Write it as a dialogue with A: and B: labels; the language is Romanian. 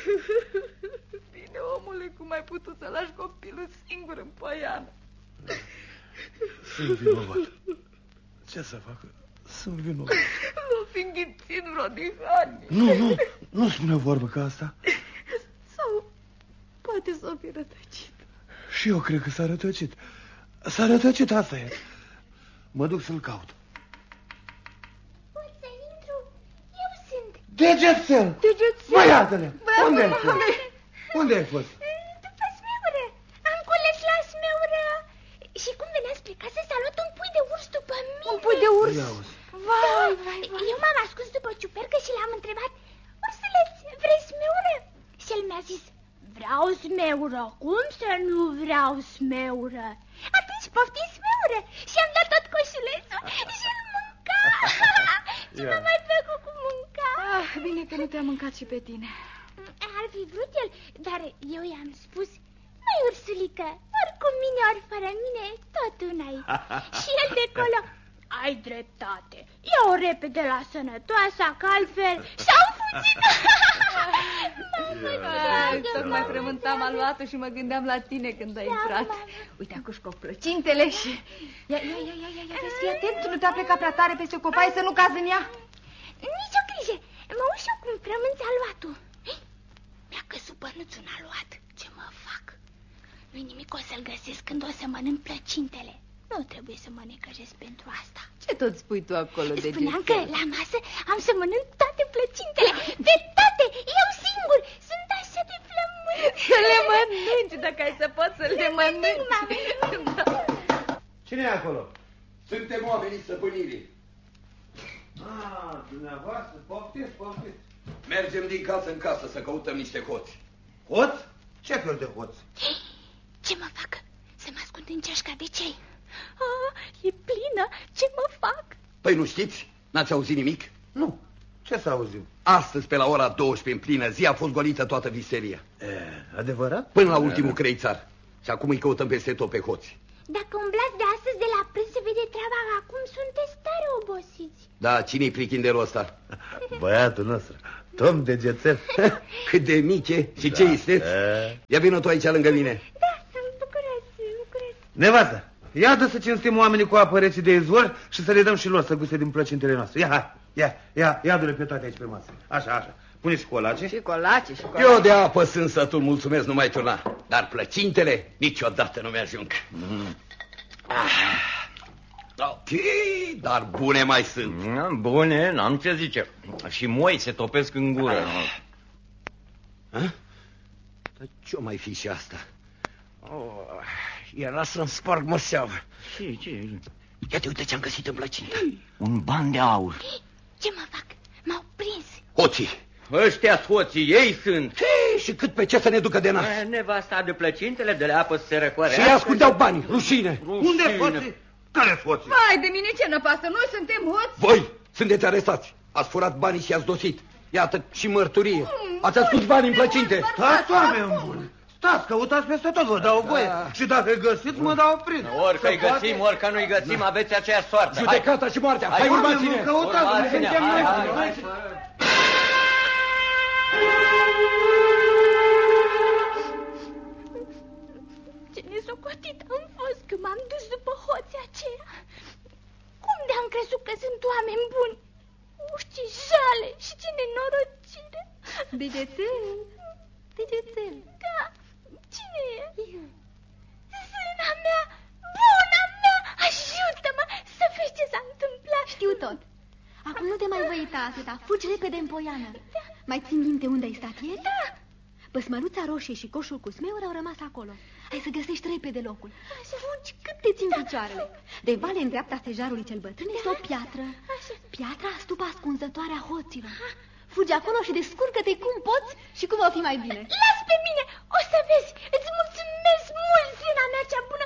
A: Bine, omule, cum ai putut să lași copilul singur în poiană?
B: Sunt vinovat. Ce să fac? Sunt vinovat.
A: Nu fi înghițit vreo dihanie.
B: Nu spune o vorbă ca asta.
A: Sau poate s-o fi rătăcit.
B: Și eu cred că s-a rătăcit. S-a rătăcit, asta e. Mă duc să-l caut.
C: Pot să intru? Eu sunt.
B: Degețel! Băiatele! Unde ai fost? Unde ai fost?
C: După smeură. Am cules la smeură. Și cum veneam spre casă, s-a luat un pui de urs după mine.
A: Un pui de urs?
C: Vai. Eu m-am ascuns după ciupercă și l-am întrebat: ursuleț, vrei smeură? Și el mi-a zis: vreau smeură. Cum să nu vreau smeură? Atunci poftim smeură. Și am dat tot coșulețul și îl mânca. Ce m-a mai plăcut cu mânca.
A: Bine că nu te-a mâncat și pe tine.
C: Ar fi vrut el, dar eu i-am spus: măi, ursulică, ori cu mine, ori fără mine, tot una-i. Și el de acolo: ai dreptate, ia-o repede la sănătoasa, că altfel s-au fugit.
A: Tocmai frământam aluatul și mă gândeam la tine când ai intrat. Uite, acuși cu plăcintele și... Ia, vezi, fii atent, nu te-a plecat prea tare peste copaie să nu cazi în ea.
C: Nici o grijă, mă uit și eu cum frămânți aluatul. Mi-a căzut bănuțul în aluat. Ce mă fac? Nu-i nimic, o să-l găsesc când o să mănânc plăcintele. Nu trebuie să mă necăjesc pentru asta.
A: Ce tot spui tu acolo, de
C: spuneam că la masă am să mănânc toate plăcintele. De toate, eu singur. Sunt așa de flământ.
A: Să le mănânci, dacă ai să poți să le mănânci.
B: Cine e acolo?
D: Suntem oamenii stăpânirii.
B: Dumneavoastră, poftiți.
D: Mergem din casă în casă să căutăm niște hoți.
B: Hoți? Ce fel de hoți?
C: Ce mă fac? Să mă ascund în ceașca de cei. E plină, ce mă fac?
D: Păi nu știți? N-ați auzit nimic?
B: Nu. Ce să auzim?
D: Astăzi, pe la ora 12 în plină zi, a fost golită toată viseria.
B: Adevărat?
D: Până la ultimul creițar. Și acum îi căutăm peste tot pe hoți.
C: Dacă umblați de astăzi de la prânz se vede treaba, acum sunteți tare obosiți.
D: Da, cine-i prichindelul ăsta?
B: Băiatul nostru, Tom Degețel.
D: Cât de mic e și ce isteți? Ia vină tu aici lângă mine.
C: Da, bucurați.
B: Nevastă, ia dă să cinstim oamenii cu apă rece de izvor și să le dăm și lor să guste din plăcintele noastre. Ia du-le pe toate aici pe masă. Așa. Pune și colace.
A: Și colace.
D: Eu de apă sunt sătul, mulțumesc, nu mai turna. Dar plăcintele niciodată nu mi-ajung. Ok, dar bune mai sunt.
E: Bune, n-am ce zice. Și moi se topesc în gură.
D: Dar ce-o mai fi și asta? Era să-mi sparg măseavă.
E: Ce?
D: Ia te uite ce-am găsit în plăcintă.
E: Un ban de aur.
C: Ce mă fac? M-au prins.
D: Hoții.
E: Ăștia-s hoții, ei sunt.
D: Și cât pe ce să ne ducă de nas?
E: Nevasta de plăcintele, de la apă să se răcoare.
D: Și ascundeau banii, rușine.
B: Unde hoții? Care hoții?
A: Vai de mine, ce năpasă, noi suntem hoți.
D: Voi sunteți arestați. Ați furat banii și ați dosit. Iată și mărturie. Ați ascuns banii în plăcinte.
B: Stați, oameni buni. Stați, căutați peste tot, vă dau voie. Și dacă îi găsiți, mă dau prins.
E: Orică îi găsim, orică nu-i găsim, aveți aceeași soartă.
D: Judecata și moartea. Hai, urmați-ne.
B: Căutați, suntem noi.
C: Ce nesocotit am fost că m-am dus după hoții aceia. Cum de-am crezut că sunt oameni buni? Ce jale și ce nenorocire.
A: Degețel.
C: Da, cine e? Zâna mea, buna mea, ajută-mă să vezi ce s-a întâmplat.
F: Știu tot. Acum nu te mai voi uita atâta, fugi repede în poiană. Mai țin minte unde ai stat ieri?
C: Da.
F: Păsmăruța roșie și coșul cu smeură au rămas acolo. Hai să găsești repede locul. Fugi cât te țin picioarele. De vale în dreapta stejarului cel bătrân este o piatră. Piatra stupa ascunzătoare a hoților. Fugi acolo și descurcă-te cum poți și cum va fi mai bine.
C: Las pe mine, o să vezi. Îți mulțumesc mult, zâna mea cea bună.